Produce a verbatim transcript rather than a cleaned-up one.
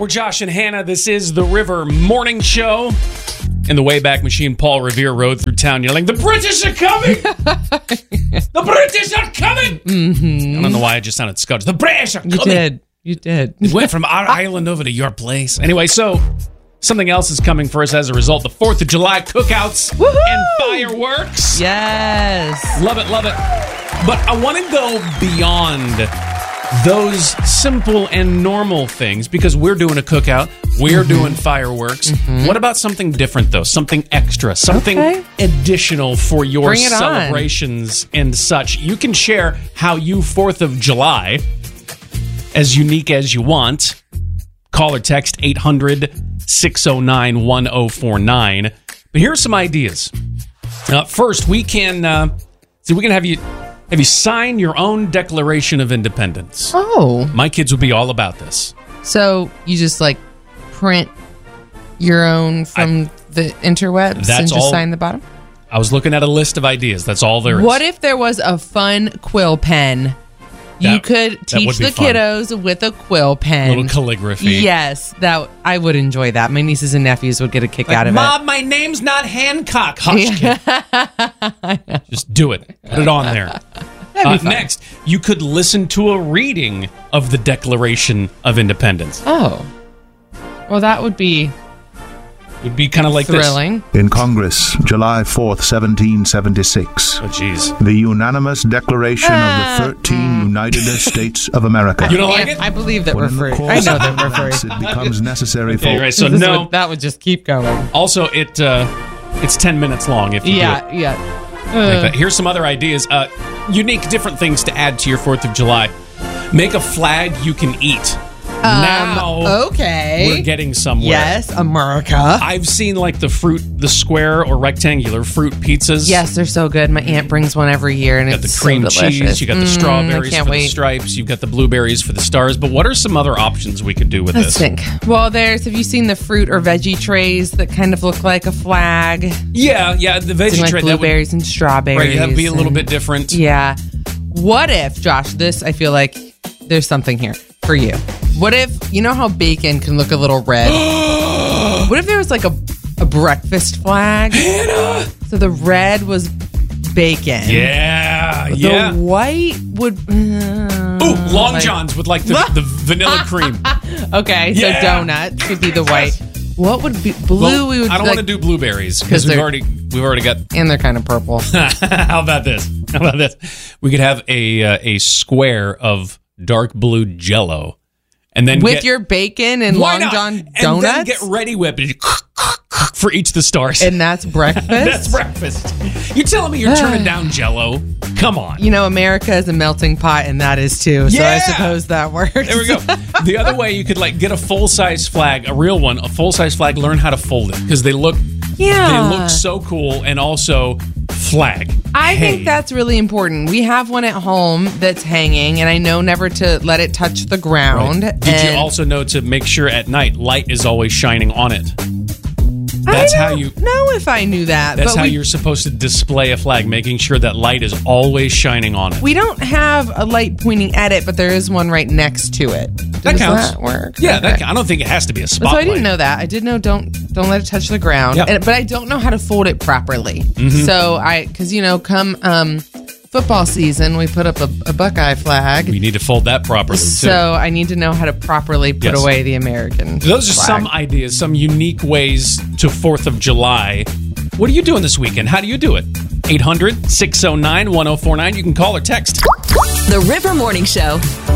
We're Josh and Hannah. This is the River Morning Show. In the Wayback Machine, Paul Revere rode through town yelling, "The British are coming! The British are coming!" Mm-hmm. I don't know why I just sounded Scottish. The British are coming! You did. You did. We went from our island over to your place. Anyway, so something else is coming for us as a result. The fourth of July cookouts Woohoo! and fireworks. Yes. Love it, love it. But I want to go beyond those simple and normal things because we're doing a cookout. We're mm-hmm. doing fireworks. Mm-hmm. What about something different, though? Something extra, something okay. additional for your celebrations on. And such. You can share how you fourth of July, as unique as you want. Call or text eight hundred, six oh nine, one oh four nine. But here are some ideas. Uh, first, we can uh, see. We can have you have you sign your own Declaration of Independence. Oh, my kids would be all about this. So you just like print your own from I, the interwebs and just all, sign the bottom? I was looking at a list of ideas. That's all there is. What if there was a fun quill pen? You that, could teach the fun. Kiddos with a quill pen. Little calligraphy. Yes, that I would enjoy that. My nieces and nephews would get a kick like, out of Mom, it. Mom, my name's not Hancock. Hush, kid. Just do it. Put it on there. Uh, next, you could listen to a reading of the Declaration of Independence. Oh. Well, that would be... Would be kind of like thrilling. This. In Congress, July fourth, seventeen seventy-six. Oh, jeez. The unanimous Declaration uh, of the thirteen mm. United States of America. You don't like it? I believe that when we're free. I know that we're free. It becomes necessary for... Okay, right, so no. Would, that would just keep going. Also, it uh, it's ten minutes long if you yeah, do it. Yeah, yeah. Uh, Here's some other ideas. Uh, unique, different things to add to your fourth of July. Make a flag you can eat. Um, now, okay. we're getting somewhere. Yes, America. I've seen like the fruit, the square or rectangular fruit pizzas. Yes, they're so good. My aunt brings one every year, and you got it's the cream so delicious. cheese. You got the strawberries mm, for wait. the stripes. You've got the blueberries for the stars. But what are some other options we could do with Let's this? think. Well, there's. Have you seen the fruit or veggie trays that kind of look like a flag? Yeah, yeah. The veggie like tray. Blueberries that would, and strawberries. Right, that'd be a little and, bit different. Yeah. What if, Josh? This I feel like there's something here for you. What if, you know how bacon can look a little red? What if there was like a, a breakfast flag? Hannah! So the red was bacon. Yeah, the yeah. The white would... Uh, Ooh, Long like, Johns with like the, the vanilla cream. Okay, yeah. so donuts could be the white. What would be... Blue, well, we would... I don't like, want to do blueberries because we've already, we've already got... And they're kind of purple. How about this? How about this? We could have a uh, a square of dark blue Jell-O. And then with get, your bacon and Long John donuts? And then get Ready Whip for each of the stars. And that's breakfast? That's breakfast. You're telling me you're turning down Jell-O? Come on. You know, America is a melting pot, and that is too. So yeah. I suppose that works. There we go. The other way you could like get a full-size flag, a real one, a full-size flag, learn how to fold it. Because they look, yeah. they look so cool, and also flag. I hey. think that's really important. We have one at home that's hanging, and I know never to let it touch the ground. Right. Did you also know to make sure at night light is always shining on it? That's I how don't you know if I knew that. That's but how we, you're supposed to display a flag, making sure that light is always shining on it. We don't have a light pointing at it, but there is one right next to it. Does that counts. That work? Yeah, okay. that, I don't think it has to be a spotlight. So I didn't know that. I did know don't don't let it touch the ground. Yep. And, but I don't know how to fold it properly. Mm-hmm. So I, because you know, come um, football season, we put up a, a Buckeye flag. We need to fold that properly too. So I need to know how to properly put yes. away the American Those are flag. some ideas, some unique ways to fourth of July. What are you doing this weekend? How do you do it? eight hundred, six oh nine, one oh four nine. You can call or text. The River Morning Show.